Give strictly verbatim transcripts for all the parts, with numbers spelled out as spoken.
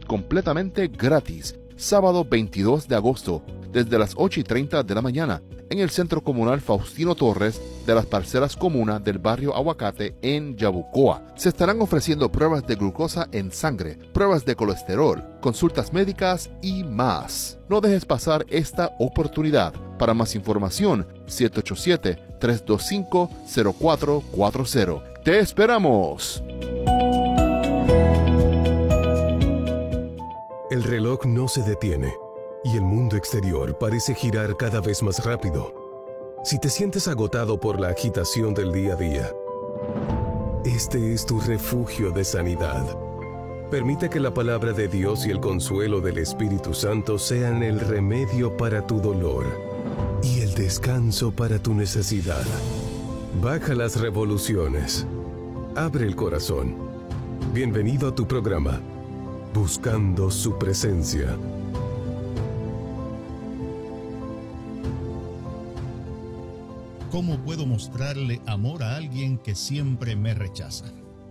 completamente gratis, sábado veintidós de agosto, desde las ocho y treinta de la mañana, en el Centro Comunal Faustino Torres de las Parcelas Comunas del barrio Aguacate en Yabucoa. Se estarán ofreciendo pruebas de glucosa en sangre, pruebas de colesterol, consultas médicas y más. No dejes pasar esta oportunidad. Para más información, siete ocho siete, tres dos cinco, cero cuatro cuatro cero. ¡Te esperamos! El reloj no se detiene y el mundo exterior parece girar cada vez más rápido. Si te sientes agotado por la agitación del día a día, este es tu refugio de sanidad. Permite que la palabra de Dios y el consuelo del Espíritu Santo sean el remedio para tu dolor y el descanso para tu necesidad. Baja las revoluciones. Abre el corazón. Bienvenido a tu programa, Buscando su Presencia. ¿Cómo puedo mostrarle amor a alguien que siempre me rechaza?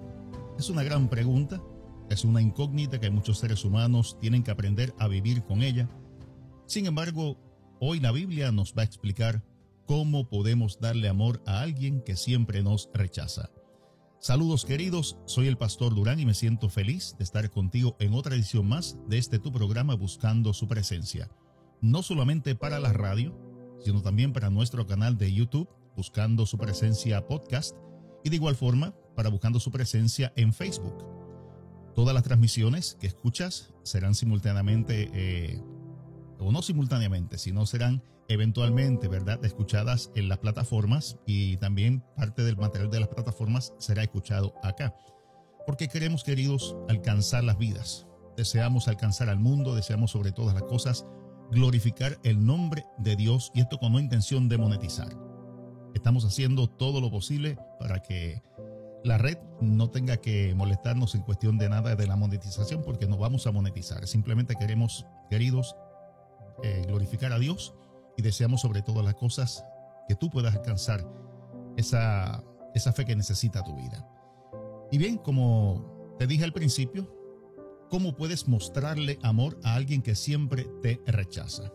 Es una gran pregunta, es una incógnita que muchos seres humanos tienen que aprender a vivir con ella. Sin embargo, hoy la Biblia nos va a explicar cómo podemos darle amor a alguien que siempre nos rechaza. Saludos queridos, soy el Pastor Durán y me siento feliz de estar contigo en otra edición más de este tu programa Buscando su Presencia. No solamente para la radio, sino también para nuestro canal de YouTube, Buscando su Presencia Podcast, y de igual forma para Buscando su Presencia en Facebook. Todas las transmisiones que escuchas serán simultáneamente, eh, o no simultáneamente, sino serán eventualmente, ¿verdad?, escuchadas en las plataformas, y también parte del material de las plataformas será escuchado acá. Porque queremos, queridos, alcanzar las vidas. Deseamos alcanzar al mundo, deseamos sobre todas las cosas glorificar el nombre de Dios, y esto con no intención de monetizar. Estamos haciendo todo lo posible para que la red no tenga que molestarnos en cuestión de nada de la monetización, porque no vamos a monetizar. Simplemente queremos, queridos, eh, glorificar a Dios, y deseamos sobre todas las cosas que tú puedas alcanzar esa, esa fe que necesita tu vida. Y bien, como te dije al principio, ¿cómo puedes mostrarle amor a alguien que siempre te rechaza?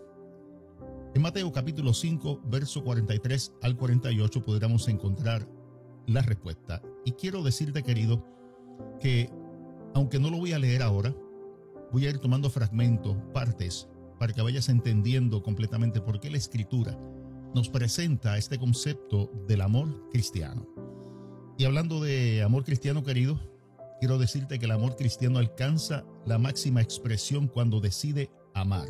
En Mateo capítulo cinco, verso cuarenta y tres al cuarenta y ocho podríamos encontrar la respuesta. Y quiero decirte, querido, que aunque no lo voy a leer ahora, voy a ir tomando fragmentos, partes, para que vayas entendiendo completamente por qué la Escritura nos presenta este concepto del amor cristiano. Y hablando de amor cristiano, querido, quiero decirte que el amor cristiano alcanza la máxima expresión cuando decide amar.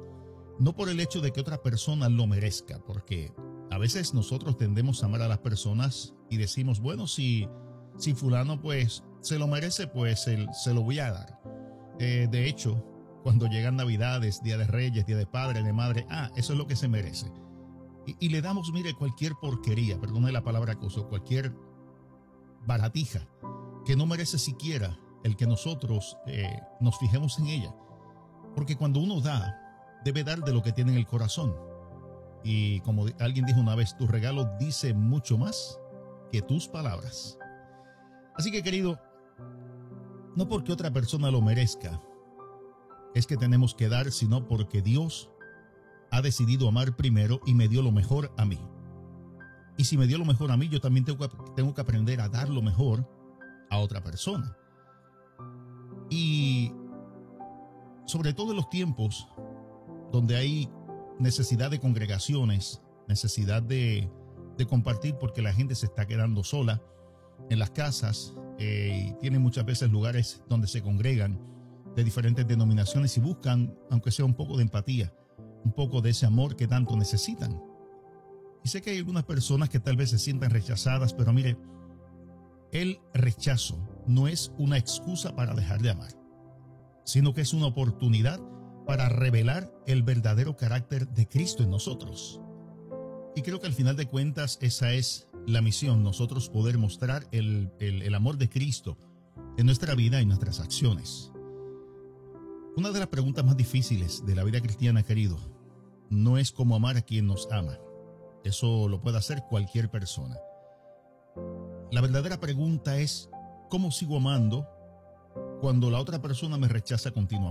No por el hecho de que otra persona lo merezca, porque a veces nosotros tendemos a amar a las personas y decimos, bueno, si, si fulano pues se lo merece, pues el, se lo voy a dar. Eh, de hecho, cuando llegan Navidades, Día de Reyes, Día de Padre, de Madre, ah, eso es lo que se merece. Y, y le damos, mire, cualquier porquería, perdone la palabra cosa, cualquier baratija, que no merece siquiera el que nosotros eh, nos fijemos en ella. Porque cuando uno da, debe dar de lo que tiene en el corazón. Y como alguien dijo una vez, tu regalo dice mucho más que tus palabras. Así que, querido, no porque otra persona lo merezca es que tenemos que dar, sino porque Dios ha decidido amar primero y me dio lo mejor a mí. Y si me dio lo mejor a mí, yo también tengo que, tengo que aprender a dar lo mejor a otra persona. Y sobre todo en los tiempos donde hay necesidad de congregaciones, necesidad de, de compartir, porque la gente se está quedando sola en las casas, eh, y tienen muchas veces lugares donde se congregan de diferentes denominaciones y buscan, aunque sea un poco de empatía, un poco de ese amor que tanto necesitan. Y sé que hay algunas personas que tal vez se sientan rechazadas, pero mire, el rechazo no es una excusa para dejar de amar, sino que es una oportunidad para revelar el verdadero carácter de Cristo en nosotros. Y creo que al final de cuentas esa es la misión, nosotros poder mostrar el, el, el amor de Cristo en nuestra vida y nuestras acciones. Una de las preguntas más difíciles de la vida cristiana, querido, no es cómo amar a quien nos ama. Eso lo puede hacer cualquier persona. La verdadera pregunta es, ¿cómo sigo amando cuando la otra persona me rechaza continuamente?